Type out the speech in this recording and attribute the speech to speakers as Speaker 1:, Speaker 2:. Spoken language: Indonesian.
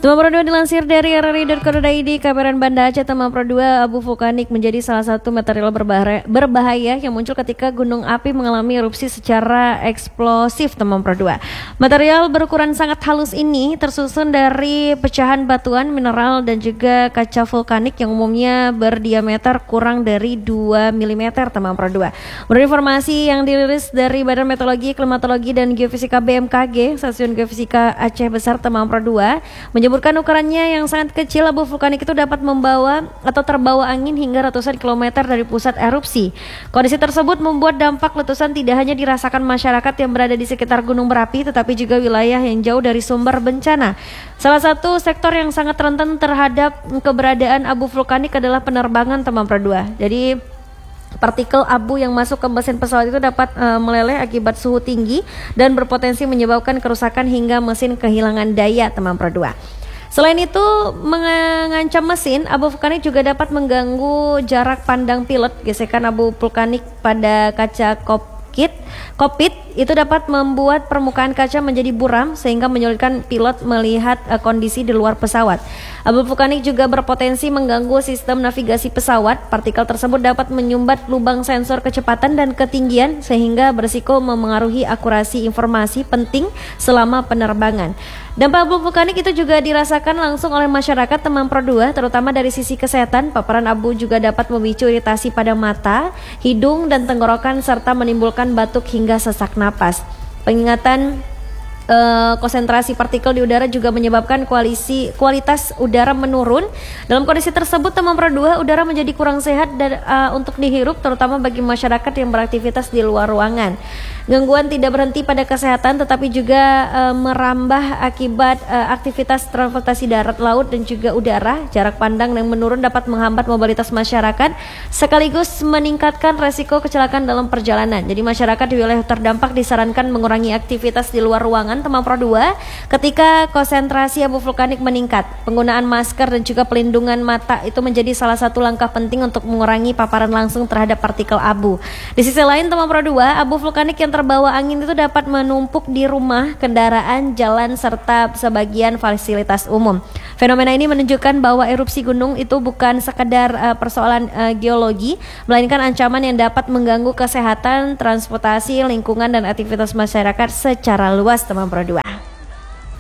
Speaker 1: Tema Pro 2 dilansir dari rri.co.id, Kabaran Banda Aceh. Tema Pro 2, abu vulkanik menjadi salah satu material berbahaya yang muncul ketika gunung api mengalami erupsi secara eksplosif. Tema Pro 2, material berukuran sangat halus ini tersusun dari pecahan batuan, mineral, dan juga kaca vulkanik yang umumnya berdiameter kurang dari 2 mm. Tema Pro 2, menurut informasi yang dirilis dari Badan Meteorologi, Klimatologi, dan Geofisika BMKG, Stasiun Geofisika Aceh Besar, Tema Pro 2 menyebutkan ukurannya yang sangat kecil, abu vulkanik itu dapat membawa atau terbawa angin hingga ratusan kilometer dari pusat erupsi. Kondisi tersebut membuat dampak letusan tidak hanya dirasakan masyarakat yang berada di sekitar gunung berapi, tetapi juga wilayah yang jauh dari sumber bencana. Salah satu sektor yang sangat rentan terhadap keberadaan abu vulkanik adalah penerbangan, Tema Pro 2. Jadi partikel abu yang masuk ke mesin pesawat itu dapat meleleh akibat suhu tinggi dan berpotensi menyebabkan kerusakan hingga mesin kehilangan daya, Tema Pro 2. Selain itu, mengancam mesin, abu vulkanik juga dapat mengganggu jarak pandang pilot. Gesekan abu vulkanik pada kaca kokpit itu dapat membuat permukaan kaca menjadi buram sehingga menyulitkan pilot melihat kondisi di luar pesawat. Abu vulkanik juga berpotensi mengganggu sistem navigasi pesawat. Partikel tersebut dapat menyumbat lubang sensor kecepatan dan ketinggian sehingga berisiko memengaruhi akurasi informasi penting selama penerbangan. Dampak abu vulkanik itu juga dirasakan langsung oleh masyarakat, Tema Pro 2, terutama dari sisi kesehatan. Paparan abu juga dapat memicu iritasi pada mata, hidung, dan tenggorokan serta menimbulkan batuk hingga sesak napas. Peningkatan konsentrasi partikel di udara juga menyebabkan kualitas udara menurun. Dalam kondisi tersebut, Tema Pro 2, udara menjadi kurang sehat dan untuk dihirup, terutama bagi masyarakat yang beraktivitas di luar ruangan. Gangguan tidak berhenti pada kesehatan, tetapi juga merambah akibat aktivitas transportasi darat, laut, dan juga udara. Jarak pandang yang menurun dapat menghambat mobilitas masyarakat, sekaligus meningkatkan resiko kecelakaan dalam perjalanan. Jadi masyarakat di wilayah terdampak disarankan mengurangi aktivitas di luar ruangan, Tema Pro 2, ketika konsentrasi abu vulkanik meningkat. Penggunaan masker dan juga pelindungan mata itu menjadi salah satu langkah penting untuk mengurangi paparan langsung terhadap partikel abu. Di sisi lain, Tema Pro 2, abu vulkanik yang terbawa angin itu dapat menumpuk di rumah, kendaraan, jalan, serta sebagian fasilitas umum. Fenomena ini menunjukkan bahwa erupsi gunung itu bukan sekadar persoalan geologi, melainkan ancaman yang dapat mengganggu kesehatan, transportasi, lingkungan, dan aktivitas masyarakat secara luas, Tema Pro 2.